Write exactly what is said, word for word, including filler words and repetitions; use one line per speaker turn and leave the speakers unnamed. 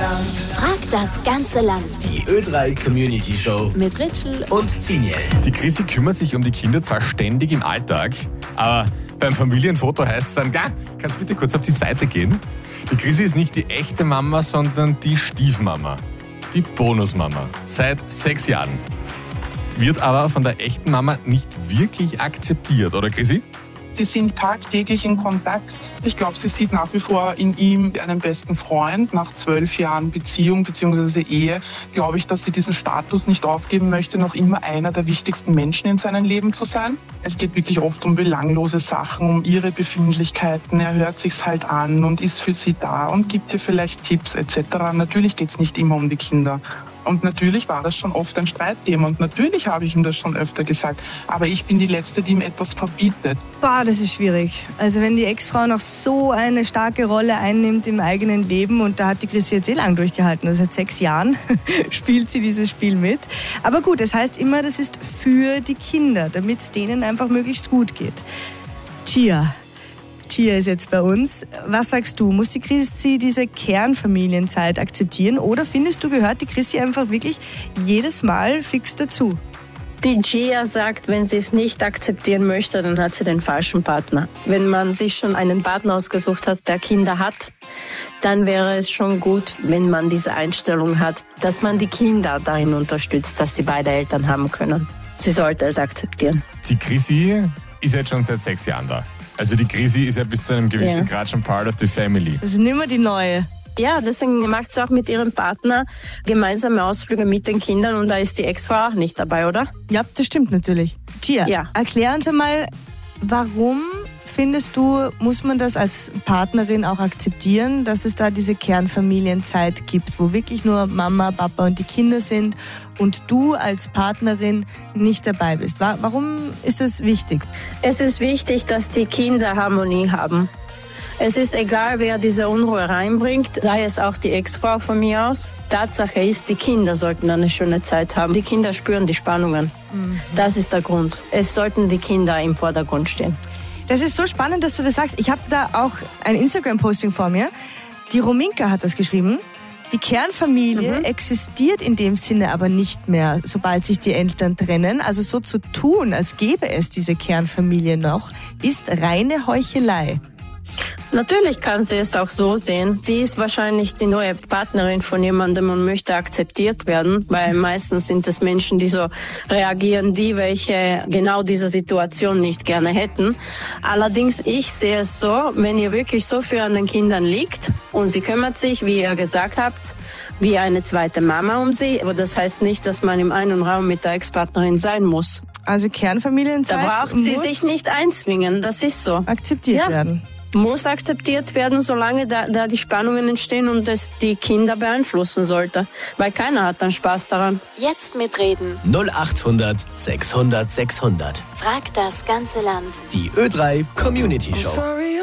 Land.
Frag das ganze Land.
Die Ö drei Community Show
Mit Ritschl
und Ziniel.
Die Chrissy kümmert sich um die Kinder zwar ständig im Alltag, aber beim Familienfoto heißt es dann, ja, kannst du bitte kurz auf die Seite gehen? Die Chrissy ist nicht die echte Mama, sondern die Stiefmama. Die Bonusmama. Seit sechs Jahren. Wird aber von der echten Mama nicht wirklich akzeptiert, oder Chrissy?
Sie sind tagtäglich in Kontakt. Ich glaube, sie sieht nach wie vor in ihm einen besten Freund. Nach zwölf Jahren Beziehung bzw. Ehe glaube ich, dass sie diesen Status nicht aufgeben möchte, noch immer einer der wichtigsten Menschen in seinem Leben zu sein. Es geht wirklich oft um belanglose Sachen, um ihre Befindlichkeiten. Er hört sich's halt an und ist für sie da und gibt ihr vielleicht Tipps et cetera. Natürlich geht's nicht immer um die Kinder. Und natürlich war das schon oft ein Streitthema und natürlich habe ich ihm das schon öfter gesagt. Aber ich bin die Letzte, die ihm etwas verbietet.
Boah, das ist schwierig. Also wenn die Ex-Frau noch so eine starke Rolle einnimmt im eigenen Leben, und da hat die Chrissy jetzt eh lang durchgehalten, also seit sechs Jahren spielt sie dieses Spiel mit. Aber gut, das heißt immer, das ist für die Kinder, damit es denen einfach möglichst gut geht. Chia. Chia ist jetzt bei uns. Was sagst du? Muss die Chrissy diese Kernfamilienzeit akzeptieren oder findest du, gehört die Chrissy einfach wirklich jedes Mal fix dazu?
Die Gia sagt, wenn sie es nicht akzeptieren möchte, dann hat sie den falschen Partner. Wenn man sich schon einen Partner ausgesucht hat, der Kinder hat, dann wäre es schon gut, wenn man diese Einstellung hat, dass man die Kinder darin unterstützt, dass die beide Eltern haben können. Sie sollte es akzeptieren.
Die Chrissy ist jetzt schon seit sechs Jahren da. Also die Chrissy ist ja bis zu einem gewissen
Ja.
Grad schon part of the family.
Das ist nicht mehr die neue.
Ja, deswegen macht sie auch mit ihrem Partner gemeinsame Ausflüge mit den Kindern und da ist die Ex-Frau auch nicht dabei, oder?
Ja, das stimmt natürlich. Chia,
Ja.
erklär uns einmal, warum findest du, muss man das als Partnerin auch akzeptieren, dass es da diese Kernfamilienzeit gibt, wo wirklich nur Mama, Papa und die Kinder sind und du als Partnerin nicht dabei bist? Wa- Warum ist das wichtig?
Es ist wichtig, dass die Kinder Harmonie haben. Es ist egal, wer diese Unruhe reinbringt, sei es auch die Ex-Frau von mir aus. Tatsache ist, die Kinder sollten eine schöne Zeit haben. Die Kinder spüren die Spannungen. Mhm. Das ist der Grund. Es sollten die Kinder im Vordergrund stehen.
Das ist so spannend, dass du das sagst. Ich habe da auch ein Instagram-Posting vor mir. Die Rominka hat das geschrieben. Die Kernfamilie
Mhm.
existiert in dem Sinne aber nicht mehr, sobald sich die Eltern trennen. Also so zu tun, als gäbe es diese Kernfamilie noch, ist reine Heuchelei.
Natürlich kann sie es auch so sehen. Sie ist wahrscheinlich die neue Partnerin von jemandem und möchte akzeptiert werden, weil meistens sind es Menschen, die so reagieren, die welche genau diese Situation nicht gerne hätten. Allerdings, ich sehe es so, wenn ihr wirklich so viel an den Kindern liegt und sie kümmert sich, wie ihr gesagt habt, wie eine zweite Mama um sie, aber das heißt nicht, dass man im einen Raum mit der Ex-Partnerin sein muss.
Also Kernfamilienzeit
Da braucht sie
muss
sich nicht einzwingen, das ist so.
akzeptiert
Ja.
werden.
Muss akzeptiert werden, solange da, da die Spannungen entstehen und es die Kinder beeinflussen sollte. Weil keiner hat dann Spaß daran.
Jetzt mitreden.
null achthundert sechshundert sechshundert.
Frag das ganze Land.
Die Ö drei Community Show.